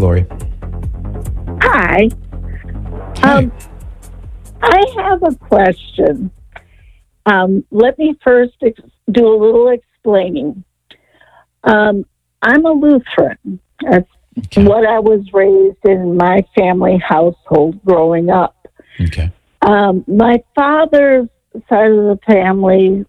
Lori. Hi. Hi. I have a question. Let me first do a little explaining. I'm a Lutheran. That's what I was raised in my family household growing up. Okay. My father's side of the family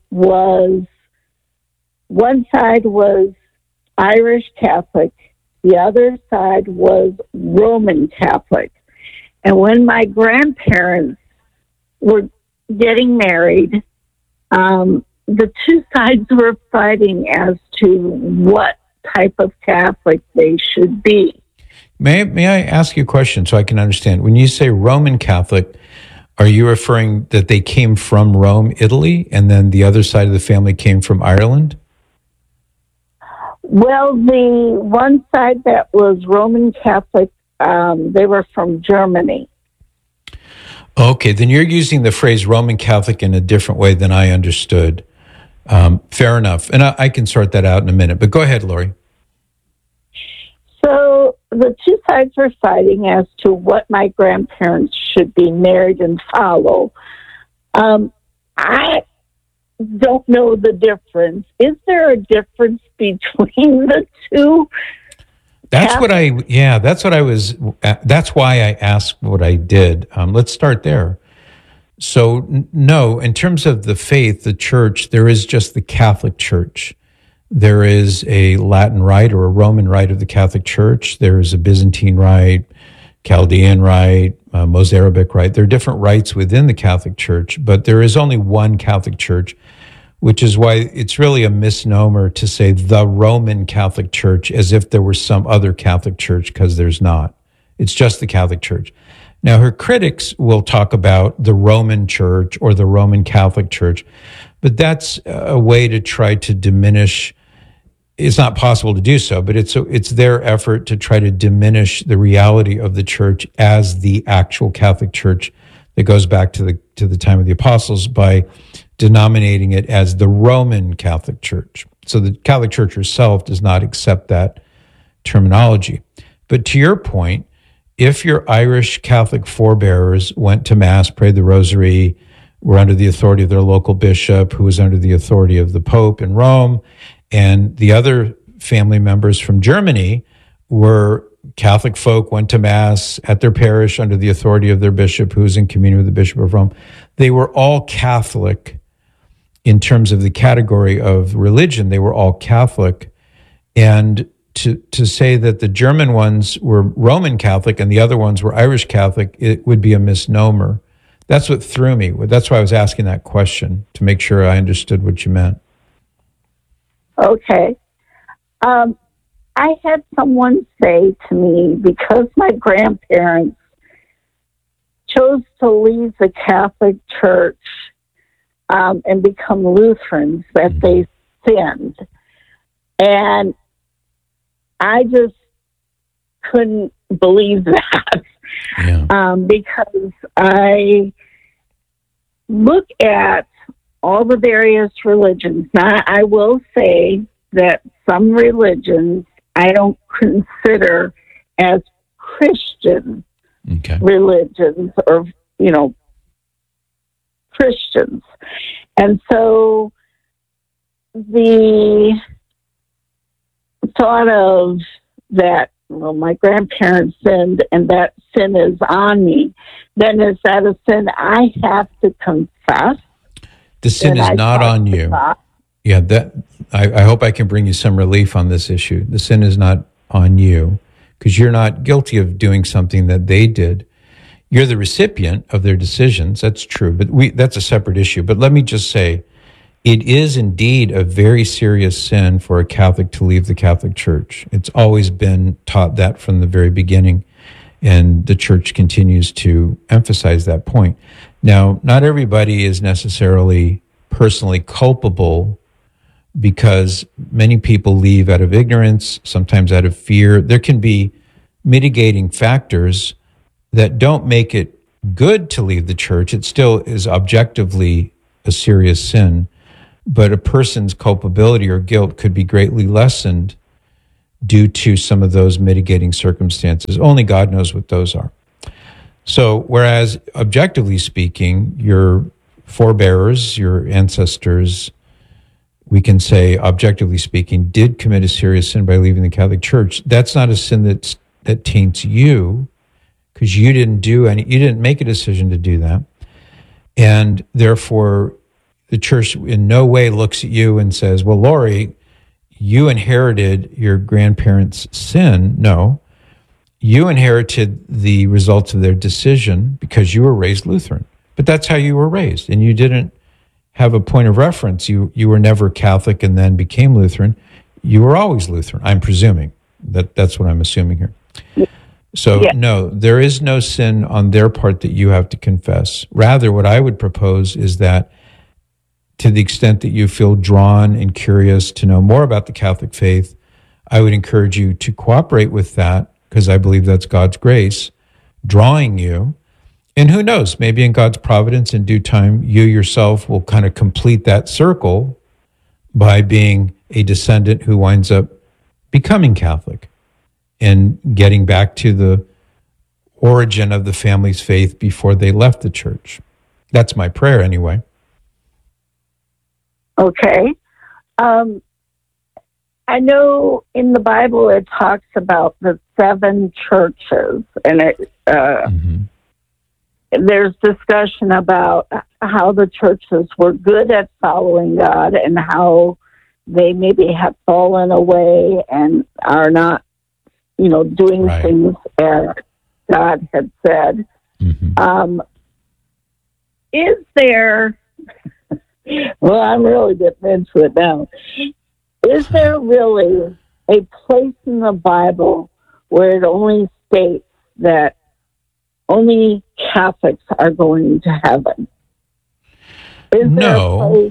one side was Irish Catholic, the other side was Roman Catholic. And when my grandparents were getting married, the two sides were fighting as to what type of Catholic they should be. May I ask you a question so I can understand? When you say Roman Catholic, are you referring that they came from Rome, Italy, and then the other side of the family came from Ireland? Well, the one side that was Roman Catholic, they were from Germany. Okay, then you're using the phrase Roman Catholic in a different way than I understood. Fair enough. And I can sort that out in a minute. But go ahead, Lori. So the two sides were fighting as to what my grandparents should be married and follow. I don't know the difference. Is there a difference between the two? That's what I that's why I asked what I did. Let's start there. So, no, in terms of the faith, the church, there is just the Catholic Church. There is a Latin rite or a Roman rite of the Catholic Church. There is a Byzantine rite, Chaldean rite, Mozarabic rite. There are different rites within the Catholic Church, but there is only one Catholic Church, which is why it's really a misnomer to say the Roman Catholic Church as if there were some other Catholic Church, because there's not. It's just the Catholic Church. Now, her critics will talk about the Roman Church or the Roman Catholic Church, but that's a way to try to diminish. It's not possible to do so, but it's their effort to try to diminish the reality of the church as the actual Catholic Church that goes back to the time of the apostles by denominating it as the Roman Catholic Church. So the Catholic Church herself does not accept that terminology. But to your point, if your Irish Catholic forebears went to Mass, prayed the Rosary, were under the authority of their local bishop, who was under the authority of the Pope in Rome, and the other family members from Germany were Catholic folk, went to Mass at their parish under the authority of their bishop, who was in communion with the Bishop of Rome, they were all Catholic in terms of the category of religion. They were all Catholic. And to say that the German ones were Roman Catholic and the other ones were Irish Catholic, it would be a misnomer. That's what threw me. That's why I was asking that question, to make sure I understood what you meant. Okay. I had someone say to me, because my grandparents chose to leave the Catholic Church and become Lutherans, that they sinned. And I just couldn't believe that. Yeah. Because I look at all the various religions. Now, I will say that some religions I don't consider as Christian religions or, Christians. And so the thought of that, well, my grandparents sinned and that sin is on me, then is that a sin I have to confess? The sin is not on you. Yeah, I hope I can bring you some relief on this issue. The sin is not on you because you're not guilty of doing something that they did. You're the recipient of their decisions. That's true, but that's a separate issue. But let me just say, it is indeed a very serious sin for a Catholic to leave the Catholic Church. It's always been taught that from the very beginning, and the Church continues to emphasize that point. Now, not everybody is necessarily personally culpable, because many people leave out of ignorance, sometimes out of fear. There can be mitigating factors that don't make it good to leave the church. It still is objectively a serious sin, but a person's culpability or guilt could be greatly lessened due to some of those mitigating circumstances. Only God knows what those are. So, whereas objectively speaking, your forebears, your ancestors, we can say, objectively speaking, did commit a serious sin by leaving the Catholic Church. That's not a sin that taints you, because you didn't make a decision to do that. And therefore, the church in no way looks at you and says, well, Lori, you inherited your grandparents' sin. No, you inherited the results of their decision because you were raised Lutheran. But that's how you were raised, and you didn't have a point of reference. You were never Catholic and then became Lutheran. You were always Lutheran, I'm presuming. That's what I'm assuming here. So, yeah. No, there is no sin on their part that you have to confess. Rather, what I would propose is that to the extent that you feel drawn and curious to know more about the Catholic faith, I would encourage you to cooperate with that, because I believe that's God's grace drawing you. And who knows, maybe in God's providence, in due time, you yourself will kind of complete that circle by being a descendant who winds up becoming Catholic and getting back to the origin of the family's faith before they left the church. That's my prayer anyway. Okay. I know in the Bible it talks about the 7 churches, and there's discussion about how the churches were good at following God and how they maybe have fallen away and are not, doing things as God had said. Is there, well, I'm really getting into it now. Is there really a place in the Bible where it only states that only Catholics are going to heaven? No.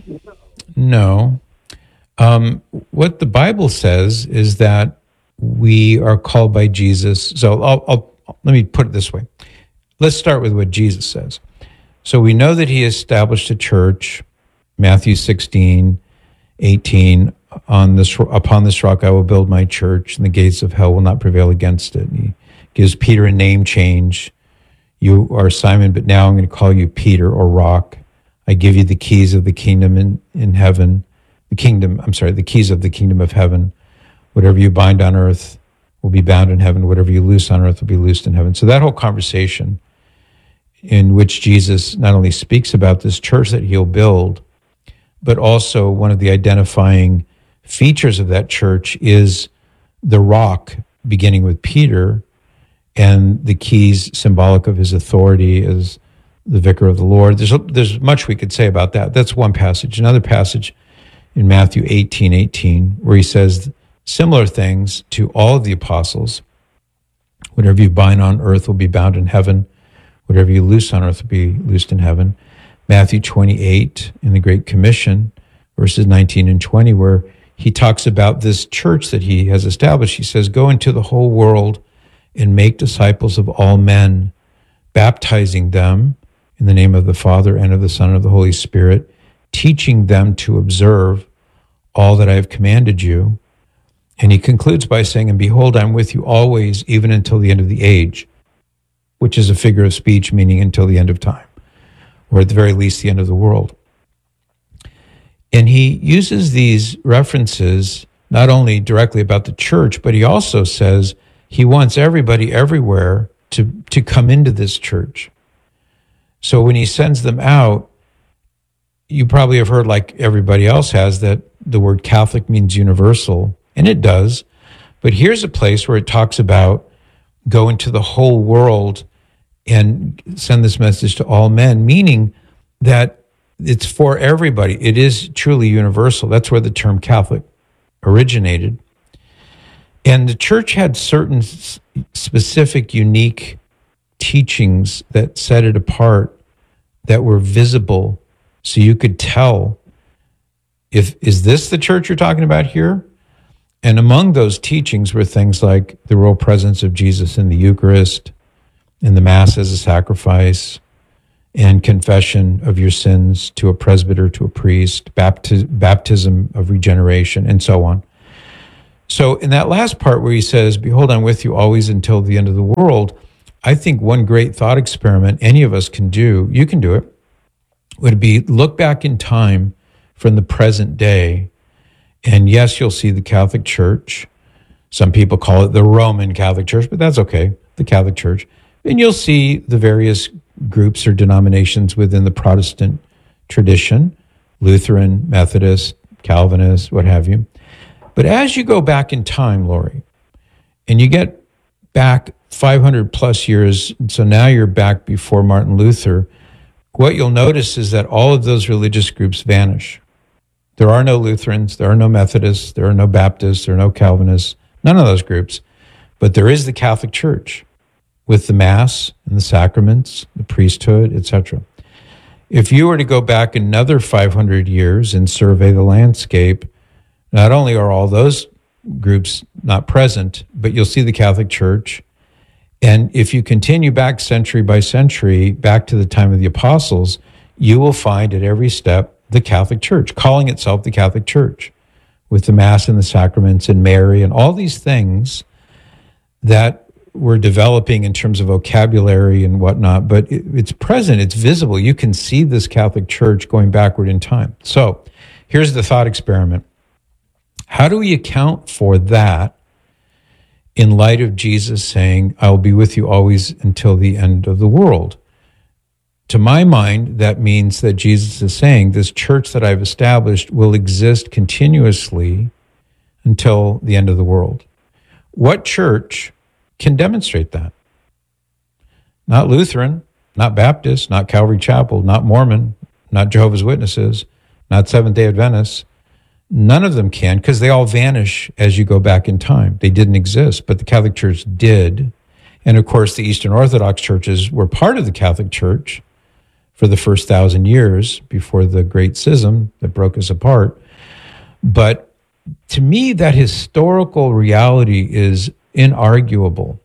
What the Bible says is that we are called by Jesus. So let me put it this way. Let's start with what Jesus says. So we know that he established a church, Matthew 16:18. Upon this rock I will build my church, and the gates of hell will not prevail against it. And he gives Peter a name change. You are Simon, but now I'm going to call you Peter, or Rock. I give you the keys of the kingdom in heaven. The keys of the kingdom of heaven. Whatever you bind on earth will be bound in heaven. Whatever you loose on earth will be loosed in heaven. So that whole conversation, in which Jesus not only speaks about this church that he'll build, but also one of the identifying features of that church is the rock, beginning with Peter, and the keys symbolic of his authority as the vicar of the Lord. There's much we could say about that. That's one passage. Another passage in Matthew 18:18, where he says similar things to all of the apostles. Whatever you bind on earth will be bound in heaven. Whatever you loose on earth will be loosed in heaven. Matthew 28 in the Great Commission, verses 19 and 20, where he talks about this church that he has established. He says, go into the whole world and make disciples of all men, baptizing them in the name of the Father and of the Son and of the Holy Spirit, teaching them to observe all that I have commanded you. And he concludes by saying, and behold, I'm with you always, even until the end of the age, which is a figure of speech, meaning until the end of time, or at the very least, the end of the world. And he uses these references not only directly about the church, but he also says he wants everybody everywhere to come into this church. So when he sends them out, you probably have heard, like everybody else has, that the word Catholic means universal, and it does. But here's a place where it talks about go into the whole world and send this message to all men, meaning that it's for everybody. It is truly universal. That's where the term Catholic originated. And the church had certain specific, unique teachings that set it apart, that were visible, so you could tell, is this the church you're talking about here? And among those teachings were things like the real presence of Jesus in the Eucharist, in the Mass as a sacrifice, and confession of your sins to a presbyter, to a priest, baptism of regeneration, and so on. So in that last part where he says, "Behold, I'm with you always until the end of the world," I think one great thought experiment any of us can do, you can do it, would be look back in time from the present day. And yes, you'll see the Catholic Church. Some people call it the Roman Catholic Church, but that's okay, the Catholic Church. And you'll see the various groups or denominations within the Protestant tradition, Lutheran, Methodist, Calvinist, what have you. But as you go back in time, Lori, and you get back 500 plus years, so now you're back before Martin Luther, what you'll notice is that all of those religious groups vanish. There are no Lutherans, there are no Methodists, there are no Baptists, there are no Calvinists, none of those groups. But there is the Catholic Church with the Mass and the sacraments, the priesthood, etc. If you were to go back another 500 years and survey the landscape, not only are all those groups not present, but you'll see the Catholic Church. And if you continue back century by century, back to the time of the apostles, you will find at every step the Catholic Church, calling itself the Catholic Church, with the Mass and the sacraments and Mary and all these things that we're developing in terms of vocabulary and whatnot. But it's present, it's visible. You can see this Catholic Church going backward in time. So here's the thought experiment. How do we account for that in light of Jesus saying, "I will be with you always until the end of the world"? To my mind, that means that Jesus is saying this church that I've established will exist continuously until the end of the world. What church can demonstrate that? Not Lutheran, not Baptist, not Calvary Chapel, not Mormon, not Jehovah's Witnesses, not Seventh-day Adventists. None of them can, because they all vanish as you go back in time. They didn't exist, but the Catholic Church did. And of course, the Eastern Orthodox churches were part of the Catholic Church for the first 1,000 years before the Great Schism that broke us apart. But to me, that historical reality is inarguable,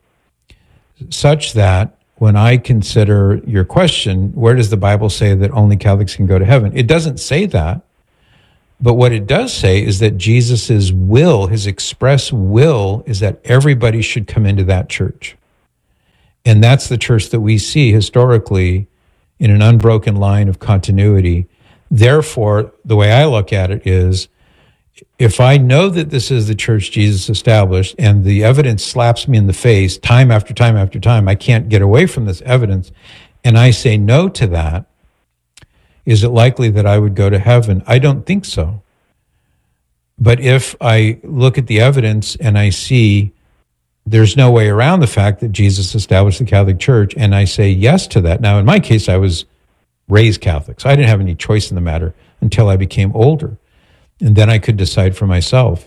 such that when I consider your question, where does the Bible say that only Catholics can go to heaven? It doesn't say that. But what it does say is that Jesus's will, his express will, is that everybody should come into that church. And that's the church that we see historically in an unbroken line of continuity. Therefore, the way I look at it is, if I know that this is the church Jesus established and the evidence slaps me in the face time after time after time, I can't get away from this evidence, and I say no to that, is it likely that I would go to heaven? I don't think so. But if I look at the evidence and I see there's no way around the fact that Jesus established the Catholic Church, and I say yes to that. Now, in my case, I was raised Catholic, so I didn't have any choice in the matter until I became older. And then I could decide for myself.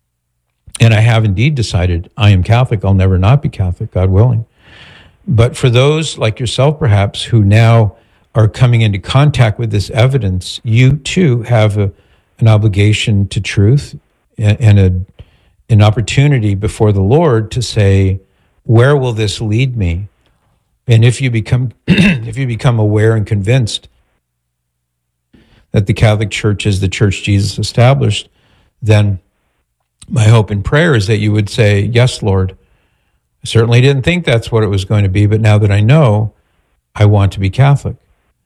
And I have indeed decided I am Catholic. I'll never not be Catholic, God willing. But for those like yourself, perhaps, who now are coming into contact with this evidence, you too have an obligation to truth and an opportunity before the Lord to say, where will this lead me? And if you become if you become aware and convinced that the Catholic Church is the church Jesus established, then my hope and prayer is that you would say, yes, Lord, I certainly didn't think that's what it was going to be, but now that I know, I want to be Catholic.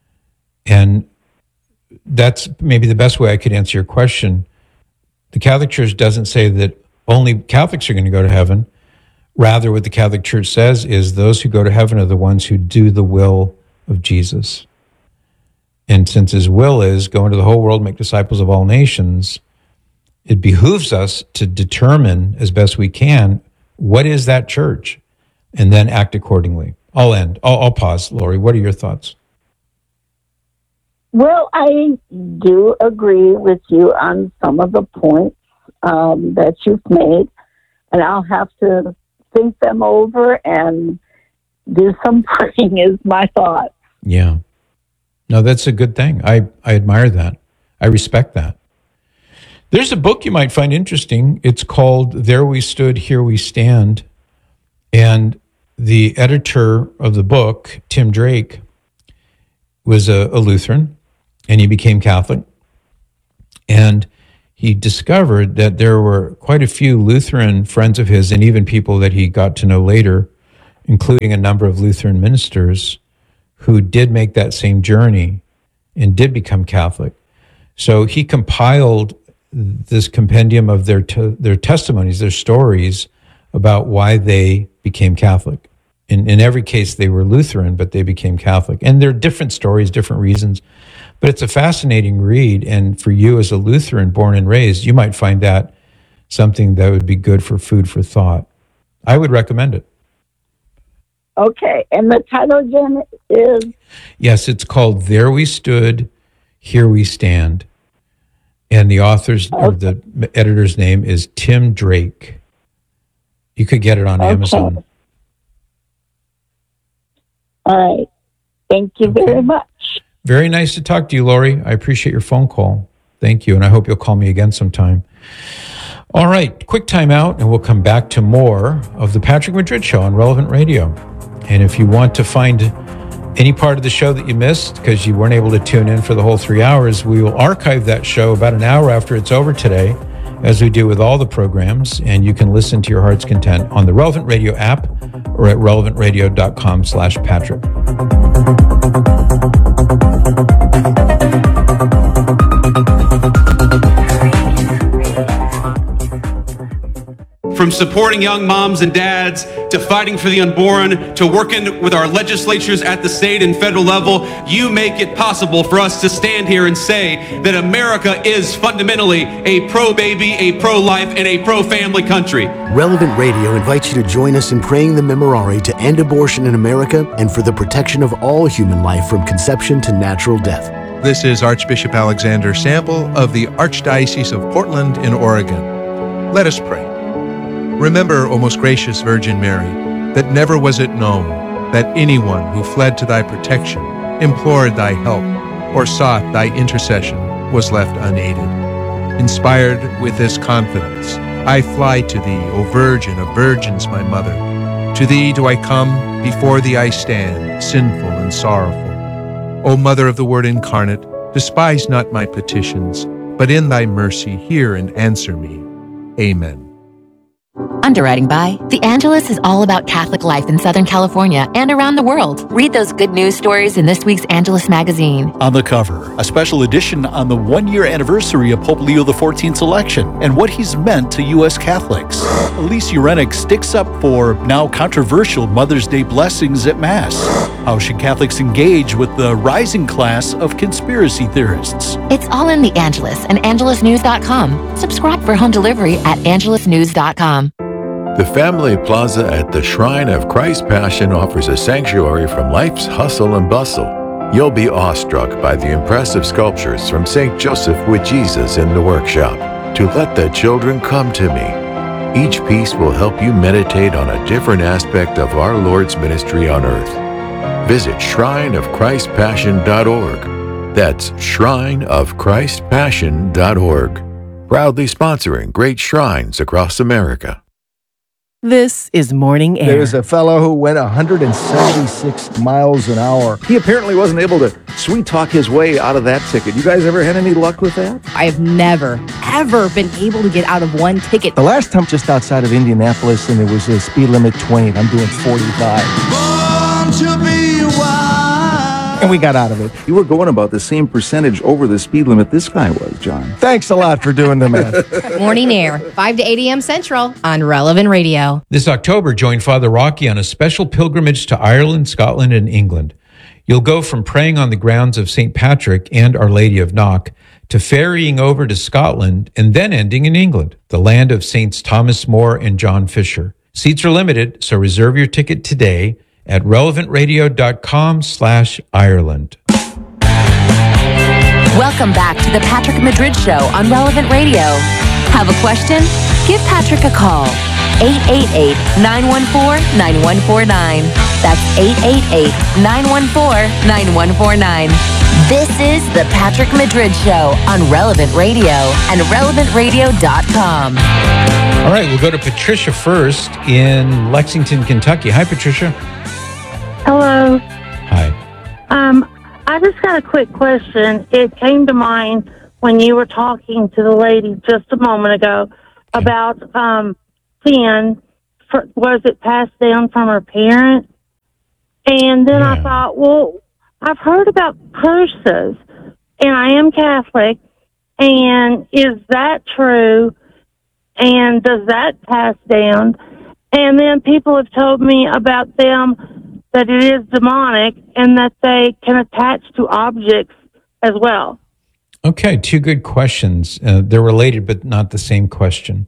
And that's maybe the best way I could answer your question. The Catholic Church doesn't say that only Catholics are going to go to heaven. Rather, what the Catholic Church says is those who go to heaven are the ones who do the will of Jesus. And since his will is go into the whole world, make disciples of all nations, it behooves us to determine as best we can, what is that church? And then act accordingly. I'll pause. Lori, what are your thoughts? Well, I do agree with you on some of the points that you've made, and I'll have to think them over and do some praying is my thought. Yeah. No, that's a good thing. I admire that. I respect that. There's a book you might find interesting. It's called There We Stood, Here We Stand. And the editor of the book, Tim Drake, was a Lutheran, and he became Catholic. And he discovered that there were quite a few Lutheran friends of his, and even people that he got to know later, including a number of Lutheran ministers, who did make that same journey and did become Catholic. So he compiled this compendium of their testimonies, their stories about why they became Catholic. In every case, they were Lutheran, but they became Catholic. And there are different stories, different reasons. But it's a fascinating read. And for you as a Lutheran born and raised, you might find that something that would be good for food for thought. I would recommend it. Okay. And the title again is? Yes, it's called There We Stood, Here We Stand. And the author's or the editor's name is Tim Drake. You could get it on Amazon. All right. Thank you very much. Very nice to talk to you, Lori. I appreciate your phone call. Thank you. And I hope you'll call me again sometime. All right. Quick time out, and we'll come back to more of the Patrick Madrid Show on Relevant Radio. And if you want to find any part of the show that you missed because you weren't able to tune in for the whole 3 hours, we will archive that show about an hour after it's over today, as we do with all the programs, and you can listen to your heart's content on the Relevant Radio app or at relevantradio.com/Patrick. From supporting young moms and dads, to fighting for the unborn, to working with our legislatures at the state and federal level, you make it possible for us to stand here and say that America is fundamentally a pro-baby, a pro-life, and a pro-family country. Relevant Radio invites you to join us in praying the Memorare to end abortion in America and for the protection of all human life from conception to natural death. This is Archbishop Alexander Sample of the Archdiocese of Portland in Oregon. Let us pray. Remember, O most gracious Virgin Mary, that never was it known that anyone who fled to thy protection, implored thy help, or sought thy intercession was left unaided. Inspired with this confidence, I fly to thee, O Virgin of Virgins, my Mother. To thee do I come, before thee I stand, sinful and sorrowful. O Mother of the Word incarnate, despise not my petitions, but in thy mercy hear and answer me. Amen. Underwriting by The Angelus is all about Catholic life in Southern California and around the world. Read those good news stories in this week's Angelus magazine. On the cover, a special edition on the one-year anniversary of Pope Leo XIV's election and what he's meant to U.S. Catholics. Elise Urenick sticks up for now controversial Mother's Day blessings at Mass. How should Catholics engage with the rising class of conspiracy theorists? It's all in The Angelus and angelusnews.com. Subscribe for home delivery at angelusnews.com. The Family Plaza at the Shrine of Christ's Passion offers a sanctuary from life's hustle and bustle. You'll be awestruck by the impressive sculptures from St. Joseph with Jesus in the workshop. To Let the Children Come to Me. Each piece will help you meditate on a different aspect of our Lord's ministry on earth. Visit shrineofchristpassion.org. That's shrineofchristpassion.org. Proudly sponsoring great shrines across America. This is Morning Air. There's a fellow who went 176 miles an hour. He apparently wasn't able to sweet talk his way out of that ticket. You guys ever had any luck with that? I have never, ever been able to get out of one ticket. The last time just outside of Indianapolis, and there was a speed limit 20. I'm doing 45. Born to be wild. And we got out of it. You were going about the same percentage over the speed limit this guy was, John. Thanks a lot for doing the math. Morning Air, 5 to 8 a.m. Central on Relevant Radio. This October, join Father Rocky on a special pilgrimage to Ireland, Scotland, and England. You'll go from praying on the grounds of St. Patrick and Our Lady of Knock to ferrying over to Scotland and then ending in England, the land of Saints Thomas More and John Fisher. Seats are limited, so reserve your ticket today at relevantradio.com/Ireland. Welcome back to the Patrick Madrid Show on Relevant Radio. Have a question? Give Patrick a call. 888-914-9149. That's 888-914-9149. This is the Patrick Madrid Show on Relevant Radio and relevantradio.com. All right, we'll go to Patricia first in Lexington, Kentucky. Hi, Patricia. Hello. Hi. I just got a quick question. It came to mind when you were talking to the lady just a moment ago about sin. Was it passed down from her parents? And then I thought, well, I've heard about curses, and I am Catholic, and is that true? And does that pass down? And then people have told me about them that it is demonic and that they can attach to objects as well. Okay, two good questions. They're related, but not the same question.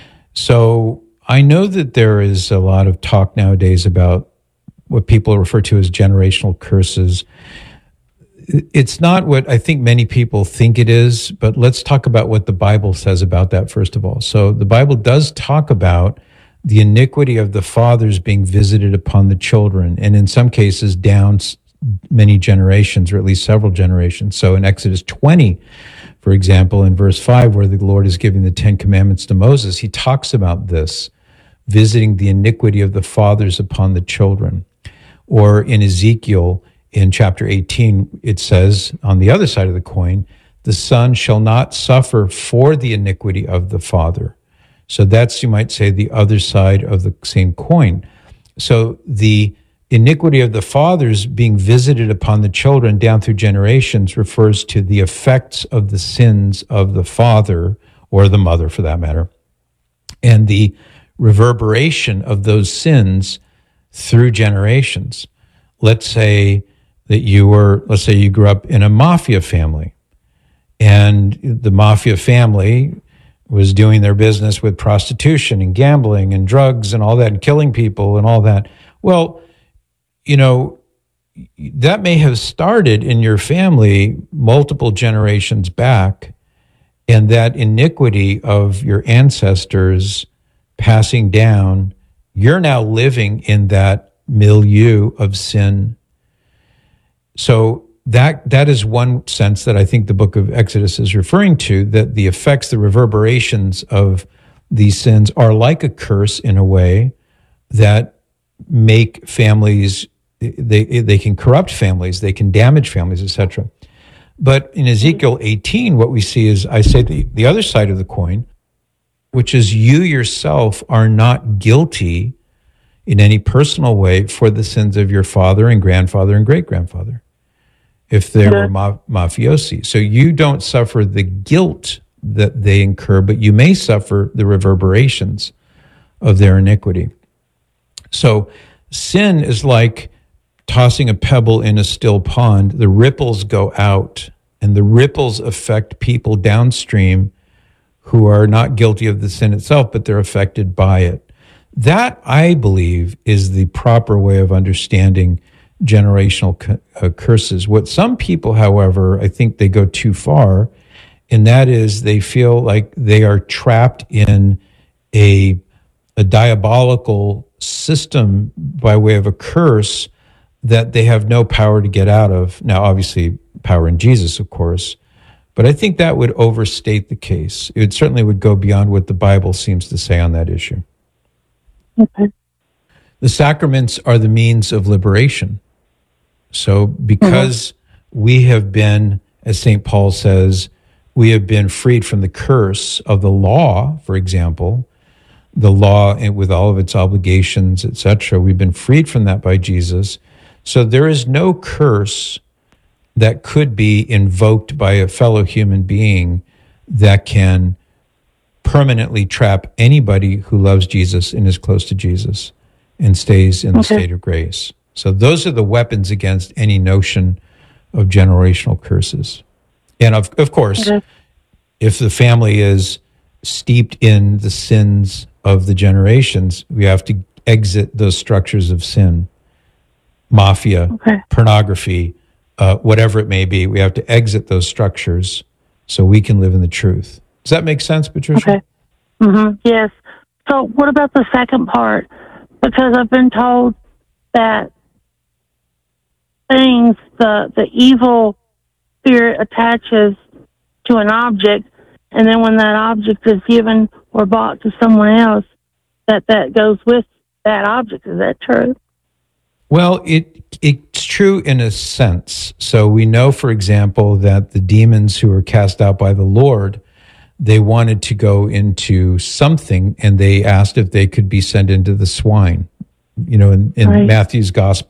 So I know that there is a lot of talk nowadays about what people refer to as generational curses. It's not what I think many people think it is, but let's talk about what the Bible says about that first of all. So the Bible does talk about the iniquity of the fathers being visited upon the children, and in some cases down many generations, or at least several generations. So in Exodus 20, for example, in verse 5, where the Lord is giving the 10 Commandments to Moses, he talks about this, visiting the iniquity of the fathers upon the children. Or in Ezekiel, in chapter 18, it says, on the other side of the coin, the son shall not suffer for the iniquity of the father. So that's, you might say, the other side of the same coin. So the iniquity of the fathers being visited upon the children down through generations refers to the effects of the sins of the father, or the mother for that matter, and the reverberation of those sins through generations. Let's say you grew up in a mafia family, and the mafia family was doing their business with prostitution and gambling and drugs and all that, and killing people and all that. Well, you know, that may have started in your family multiple generations back, and that iniquity of your ancestors passing down, you're now living in that milieu of sin. So that is one sense that I think the book of Exodus is referring to, that the effects, the reverberations of these sins are like a curse in a way that make families, they can corrupt families, they can damage families, etc. But in Ezekiel 18, what we see is, I say, the other side of the coin, which is you yourself are not guilty in any personal way for the sins of your father and grandfather and great-grandfather, if they were mafiosi. So you don't suffer the guilt that they incur, but you may suffer the reverberations of their iniquity. So sin is like tossing a pebble in a still pond. The ripples go out, and the ripples affect people downstream who are not guilty of the sin itself, but they're affected by it. That, I believe, is the proper way of understanding generational curses. What some people, however, I think they go too far, and that is they feel like they are trapped in a diabolical system by way of a curse that they have no power to get out of. Now, obviously, power in Jesus, of course, but I think that would overstate the case. It certainly would go beyond what the Bible seems to say on that issue. Okay. The sacraments are the means of liberation. So because we have been, as St. Paul says, we have been freed from the curse of the law, for example, the law with all of its obligations, etc. We've been freed from that by Jesus. So there is no curse that could be invoked by a fellow human being that can permanently trap anybody who loves Jesus and is close to Jesus and stays in the state of grace. So those are the weapons against any notion of generational curses. And of course, if the family is steeped in the sins of the generations, we have to exit those structures of sin, mafia, pornography, whatever it may be. We have to exit those structures so we can live in the truth. Does that make sense, Patricia? Okay. Yes. So what about the second part? Because I've been told that things, the evil spirit attaches to an object, and then when that object is given or bought to someone else, that goes with that object. Is that true? Well, it's true in a sense. So we know, for example, that the demons who were cast out by the Lord, they wanted to go into something, and they asked if they could be sent into the swine. In Right. Matthew's gospel,